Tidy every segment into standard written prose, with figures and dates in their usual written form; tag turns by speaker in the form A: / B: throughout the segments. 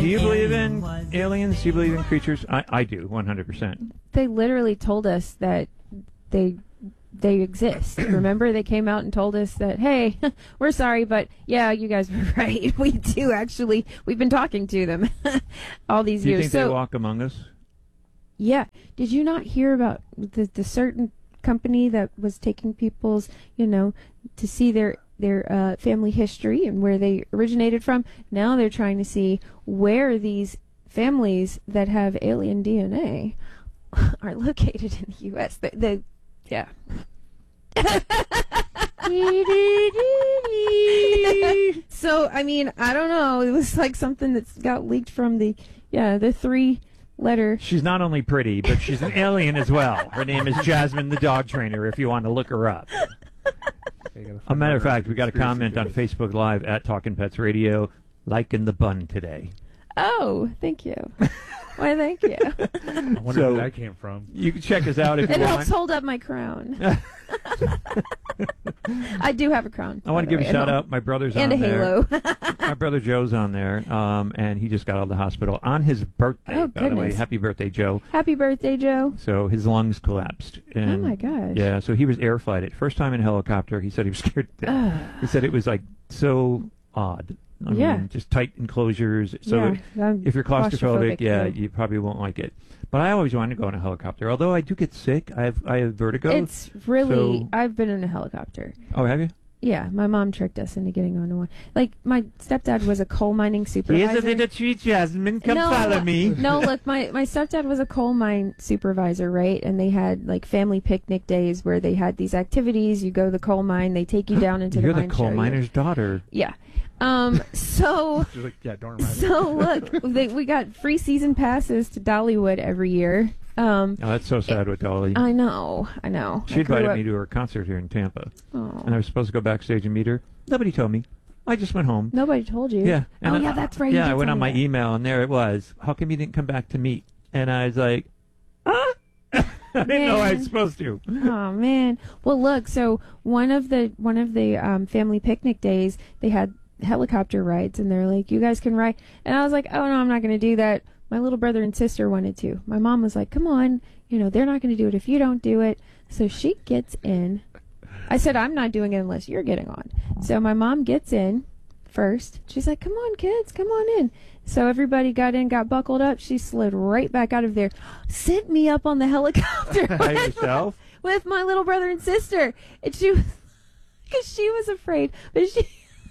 A: Do you believe in aliens? Do you believe in creatures? I do, 100%.
B: They literally told us that they exist. Remember, they came out and told us that, hey, we're sorry, but yeah, you guys were right. We do actually. We've been talking to them all these years.
A: Do you think they walk among us?
B: Yeah. Did you not hear about the certain company that was taking people's, to see their family history and where they originated from? Now they're trying to see where these families that have alien DNA are located in the U.S. Yeah. So, I mean, I don't know. It was like something that's got leaked from the 3-letter.
A: She's not only pretty, but she's an alien as well. Her name is Jasmine the dog trainer, if you want to look her up. A matter of fact, we got a comment on Facebook Live at Talkin' Pets Radio, liking the bun today.
B: Oh, thank you. Why, thank you.
C: I wonder where that came from.
A: You can check us out if you want.
B: It helps hold up my crown. I do have a crown.
A: I want to give a shout out. My brother's
B: and
A: on there.
B: And a halo.
A: My brother Joe's on there, and he just got out of the hospital on his birthday,
B: oh,
A: by the way. Happy birthday, Joe.
B: Happy birthday, Joe.
A: So his lungs collapsed. And,
B: oh, my gosh.
A: Yeah, so he was air flighted. First time in a helicopter. He said he was scared to death. He said it was, like, so odd. I mean, just tight enclosures. So if you're claustrophobic, you probably won't like it. But I always wanted to go in a helicopter. Although I do get sick, I have vertigo.
B: It's really, I've been in a helicopter.
A: Oh, have you?
B: Yeah, my mom tricked us into getting on one. Like, my stepdad was a coal mining supervisor.
A: Here's a little treat, Jasmine. Come follow me.
B: No, look, my stepdad was a coal mine supervisor, right? And they had, like, family picnic days where they had these activities. You go to the coal mine, they take you down into the mine.
A: You're the coal miner's daughter.
B: Yeah. So look, we got free season passes to Dollywood every year.
A: Oh, that's so sad with Dolly.
B: I know.
A: She invited me to her concert here in Tampa.
B: Oh.
A: And I was supposed to go backstage and meet her. Nobody told me. I just went home.
B: Nobody told you?
A: Yeah.
B: And that's right.
A: Yeah, I went on my email, and there it was. How come you didn't come back to meet? And I was like, I didn't know I was supposed to.
B: Oh, man. Well, look, so one of the family picnic days, they had helicopter rides, and they're like, you guys can ride. And I was like, oh, no, I'm not going to do that. My little brother and sister wanted to. My mom was like, come on, they're not going to do it if you don't do it. So she gets in. I said, I'm not doing it unless you're getting on. So my mom gets in first. She's like, come on, kids, come on in. So everybody got in, got buckled up. She slid right back out of there, sent me up on the helicopter
A: by yourself
B: with my little brother and sister. And she was afraid, but she...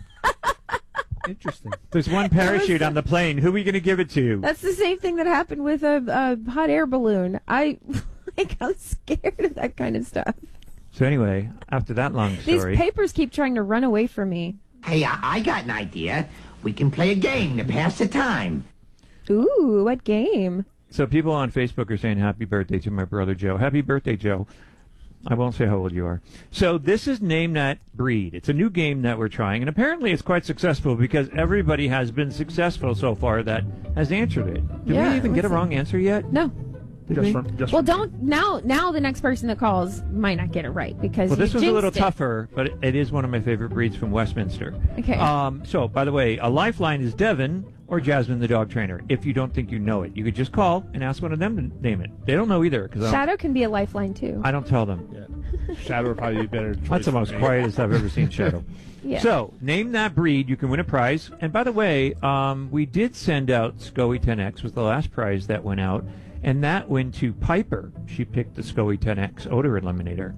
C: Interesting.
A: There's one parachute on the plane. Who are we going to give it to?
B: That's the same thing that happened with a hot air balloon. I got scared of that kind of stuff.
A: So anyway, after that long story...
B: These papers keep trying to run away from me.
D: Hey, I got an idea. We can play a game to pass the time.
B: Ooh, what game?
A: So people on Facebook are saying happy birthday to my brother Joe. Happy birthday, Joe. I won't say how old you are. So this is Name That Breed. It's a new game that we're trying, and apparently it's quite successful because everybody has been successful so far that has answered it. Did we even get a wrong answer yet?
B: No.
A: Don't.
B: Now the next person that calls might not get it right because
A: this was a little tougher, but it is one of my favorite breeds from Westminster.
B: Okay.
A: So, by the way, a lifeline is Devin or Jasmine the dog trainer. If you don't think you know it, you could just call and ask one of them to name it. They don't know either.
B: Shadow can be a lifeline, too.
A: I don't tell them.
C: Yeah. Shadow would probably be better choice.
A: That's the most quietest I've ever seen Shadow.
B: Yeah.
A: So, name that breed. You can win a prize. And by the way, we did send out SCOE 10X was the last prize that went out. And that went to Piper. She picked the SCOE 10X odor eliminator.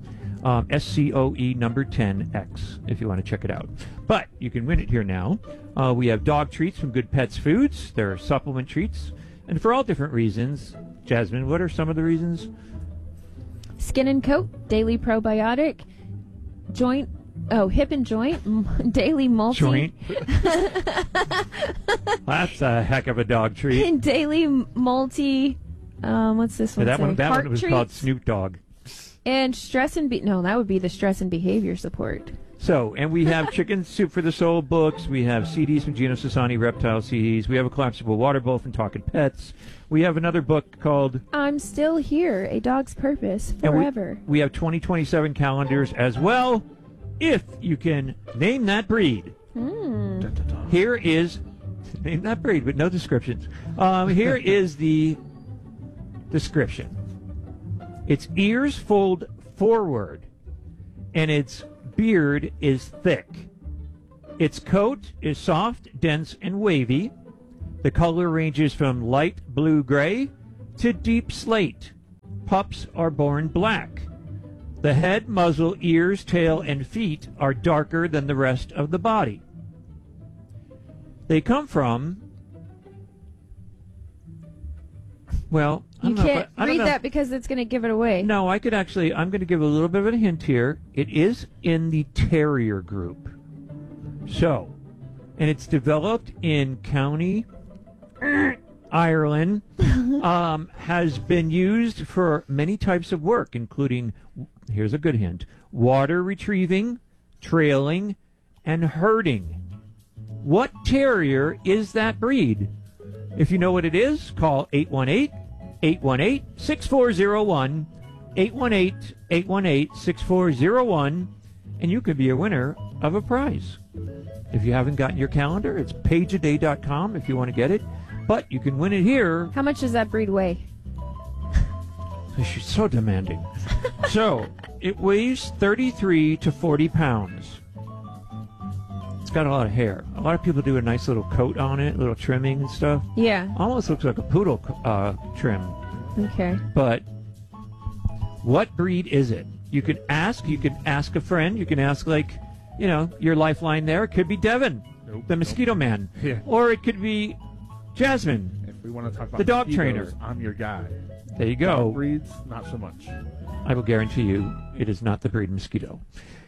A: SCOE number 10X, if you want to check it out. But you can win it here now. We have dog treats from Good Pets Foods. There are supplement treats. And for all different reasons. Jasmine, what are some of the reasons?
B: Skin and Coat, daily probiotic, hip and joint, daily multi.
A: Joint? That's a heck of a dog treat.
B: Daily multi... what's this one?
A: That one was
B: treats.
A: called Snoop Dogg.
B: And stress and that would be the stress and behavior support.
A: So, and we have Chicken Soup for the Soul books. We have CDs from Gino Sassani, Reptile CDs. We have a collapsible water bowl from Talkin' Pets. We have another book called
B: I'm Still Here, A Dog's Purpose Forever.
A: We have 2027 calendars as well, if you can name that breed. Here is Name that breed, but no descriptions. Here is the description. Its ears fold forward, and its beard is thick. Its coat is soft, dense, and wavy. The color ranges from light blue-gray to deep slate. Pups are born black. The head, muzzle, ears, tail, and feet are darker than the rest of the body. They come from, well, I
B: You
A: don't know
B: can't
A: I don't
B: read
A: know.
B: that because it's going to give it away.
A: No, I'm going to give a little bit of a hint here. It is in the terrier group. So, and it's developed in County Ireland, has been used for many types of work, including, here's a good hint, water retrieving, trailing, and herding. What terrier is that breed? If you know what it is, call 818-818-6401, 818-818-6401, and you could be a winner of a prize. If you haven't gotten your calendar, it's pageaday.com if you want to get it, but you can win it here.
B: How much does that breed weigh?
A: She's so demanding. So, it weighs 33 to 40 pounds. It's got a lot of hair. A lot of people do a nice little coat on it, little trimming and stuff.
B: Yeah.
A: Almost looks like a poodle trim.
B: Okay.
A: But what breed is it? You can ask a friend, you can ask, like, you know, your lifeline there. It could be Devin, the mosquito man.
C: Yeah.
A: Or it could be Jasmine,
C: If we want to talk about
A: the dog
C: mosquitoes,
A: trainer.
C: I'm your guy.
A: There you
C: Dog
A: go.
C: breeds, not so much.
A: I will guarantee you it is not the breed mosquito.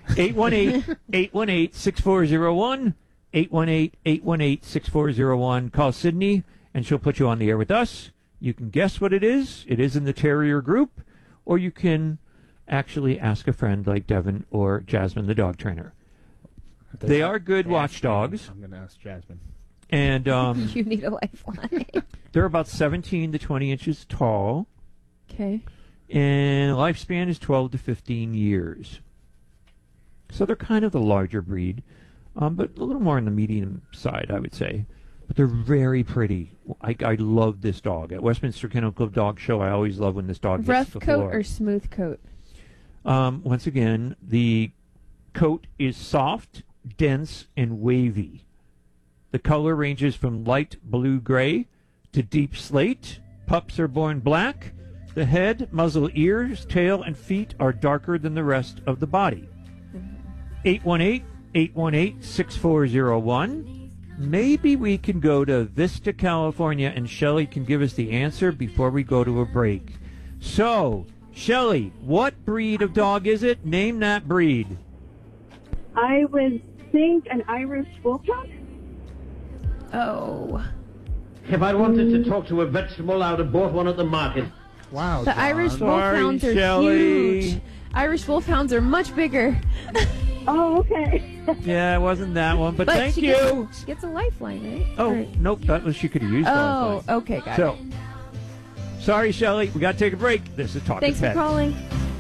A: 818-818-6401, 818-818-6401. Call Sydney, and she'll put you on the air with us. You can guess what it is. It is in the terrier group, or you can actually ask a friend like Devin or Jasmine, the dog trainer. They are good watchdogs,
C: I'm going to ask Jasmine.
A: and
B: You need a lifeline.
A: they're about 17 to 20 inches tall,
B: Okay.
A: and lifespan is 12 to 15 years. So they're kind of the larger breed, but a little more on the medium side, I would say. But they're very pretty. I love this dog. At Westminster Kennel Club Dog Show, I always love when this dog hits
B: Rough
A: the
B: coat
A: floor.
B: or smooth coat?
A: Once again, the coat is soft, dense, and wavy. The color ranges from light blue-gray to deep slate. Pups are born black. The head, muzzle, ears, tail, and feet are darker than the rest of the body. 818-818-6401. Maybe we can go to Vista, California, and Shelley can give us the answer before we go to a break. So, Shelley, what breed of dog is it? Name that breed.
E: I would think an Irish Wolfhound.
B: Oh.
F: If I wanted to talk to a vegetable, I would have bought one at the market.
C: Wow,
B: The
C: John.
B: Irish
A: Sorry,
B: Wolfhounds are
A: Shelley.
B: huge. Irish Wolfhounds are much bigger.
E: Oh, okay.
A: Yeah, it wasn't that one, but thank
B: she
A: you.
B: Gets, she gets a lifeline, right?
A: Oh,
B: Or-
A: nope, that was she could have used
B: Oh,
A: that.
B: okay, got it.
A: So, sorry, Shelley, we got to take a break. This is Talking
B: Thanks for
A: Pet.
B: calling.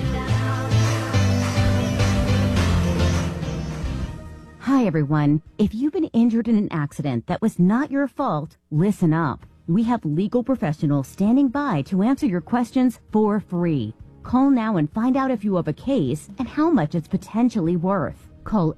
G: Hi, everyone. If you've been injured in an accident that was not your fault, listen up. We have legal professionals standing by to answer your questions for free. Call now and find out if you have a case and how much it's potentially worth. Call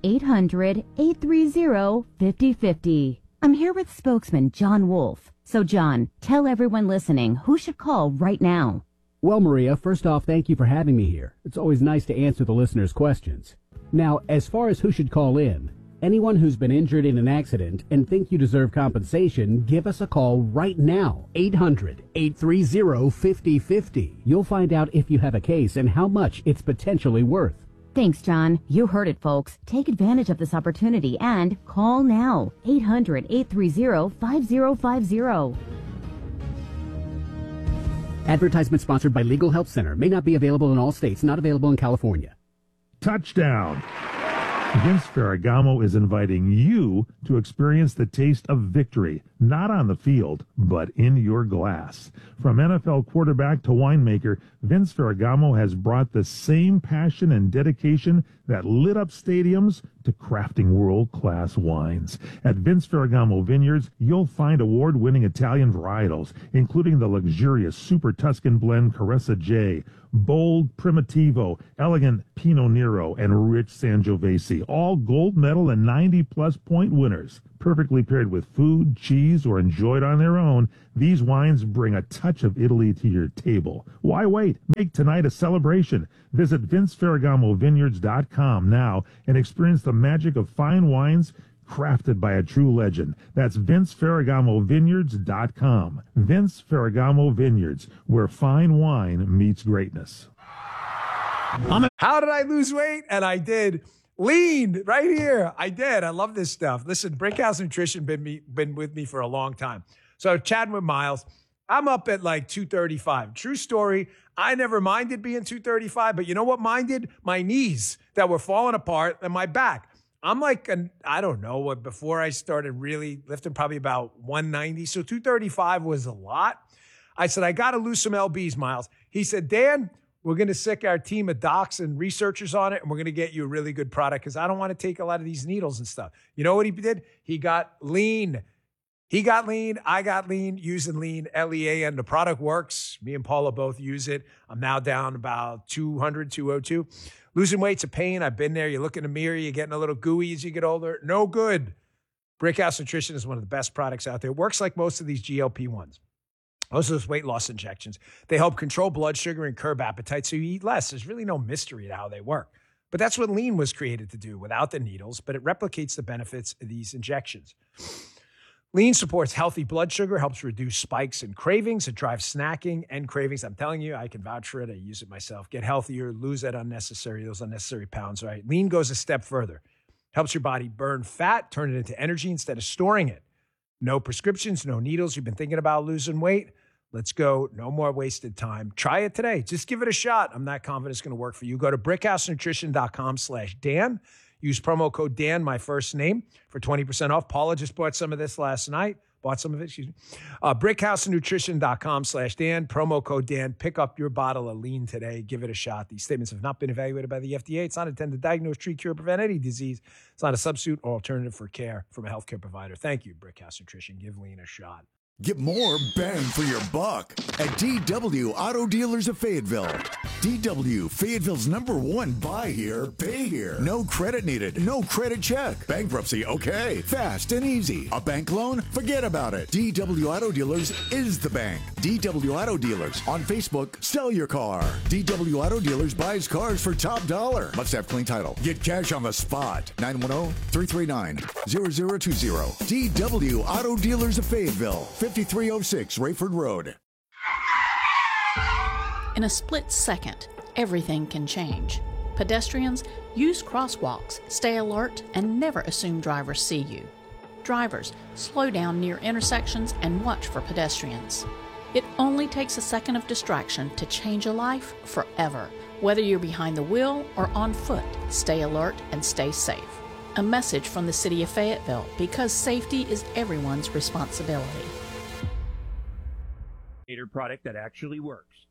G: 800-830-5050. I'm here with spokesman John Wolf. So, John, tell everyone listening who should call right now.
H: Well, Maria, first off, thank you for having me here. It's always nice to answer the listeners' questions. Now, as far as who should call in, anyone who's been injured in an accident and think you deserve compensation, give us a call right now. 800-830-5050. You'll find out if you have a case and how much it's potentially worth.
G: Thanks, John. You heard it, folks. Take advantage of this opportunity and call now. 800-830-5050.
H: Advertisement sponsored by Legal Help Center. May not be available in all states. Not available in California.
I: Touchdown! Vince Ferragamo is inviting you to experience the taste of victory, not on the field, but in your glass. From NFL quarterback to winemaker, Vince Ferragamo has brought the same passion and dedication that lit up stadiums to crafting world-class wines. At Vince Ferragamo Vineyards, you'll find award-winning Italian varietals, including the luxurious Super Tuscan blend Caressa J, bold Primitivo, elegant Pinot Nero, and rich Sangiovese, all gold medal and 90-plus point winners. Perfectly paired with food, cheese, or enjoyed on their own, these wines bring a touch of Italy to your table. Why wait? Make tonight a celebration. Visit VinceFerragamoVineyards.com now and experience the magic of fine wines crafted by a true legend. That's VinceFerragamoVineyards.com. Vince Ferragamo Vineyards, where fine wine meets greatness.
J: How did I lose weight? And I did. Lean right here. I did. I love this stuff. Listen, Brickhouse Nutrition been with me for a long time. So chatting with Miles, I'm up at like 235. True story. I never minded being 235, but you know what minded? My knees that were falling apart and my back. I'm like, I don't know what, before I started really lifting, probably about 190. So 235 was a lot. I said, I got to lose some LBs, Miles. He said, Dan, we're going to sick our team of docs and researchers on it, and we're going to get you a really good product because I don't want to take a lot of these needles and stuff. You know what he did? He got lean. He got lean. I got lean, using lean, L-E-A-N. The product works. Me and Paula both use it. I'm now down about 200, 202. Losing weight's a pain. I've been there. You look in the mirror, you're getting a little gooey as you get older. No good. Brickhouse Nutrition is one of the best products out there. It works like most of these GLP-1s. Most of those weight loss injections. They help control blood sugar and curb appetite so you eat less. There's really no mystery to how they work. But that's what lean was created to do without the needles, but it replicates the benefits of these injections. Lean supports healthy blood sugar, helps reduce spikes and cravings. It drives snacking and cravings. I'm telling you, I can vouch for it. I use it myself. Get healthier, lose those unnecessary pounds, right? Lean goes a step further. Helps your body burn fat, turn it into energy instead of storing it. No prescriptions, no needles. You've been thinking about losing weight? Let's go. No more wasted time. Try it today. Just give it a shot. I'm not confident it's going to work for you. Go to brickhousenutrition.com/Dan. Use promo code Dan, my first name, for 20% off. Paula just bought some of this last night. brickhousenutrition.com/Dan. Promo code Dan. Pick up your bottle of lean today. Give it a shot. These statements have not been evaluated by the FDA. It's not intended to diagnose, treat, cure, prevent any disease. It's not a substitute or alternative for care from a healthcare provider. Thank you, Brickhouse Nutrition. Give lean a shot.
K: Get more bang for your buck at DW Auto Dealers of Fayetteville. DW, Fayetteville's #1 buy here, pay here. No credit needed, no credit check. Bankruptcy, okay. Fast and easy. A bank loan? Forget about it. DW Auto Dealers is the bank. DW Auto Dealers. On Facebook, sell your car. DW Auto Dealers buys cars for top dollar. Must have clean title. Get cash on the spot. 910-339-0020. DW Auto Dealers of Fayetteville. 5306 Rayford Road.
L: In a split second, everything can change. Pedestrians, use crosswalks, stay alert, and never assume drivers see you. Drivers, slow down near intersections and watch for pedestrians. It only takes a second of distraction to change a life forever. Whether you're behind the wheel or on foot, stay alert and stay safe. A message from the City of Fayetteville, because safety is everyone's responsibility.
A: Product that actually works.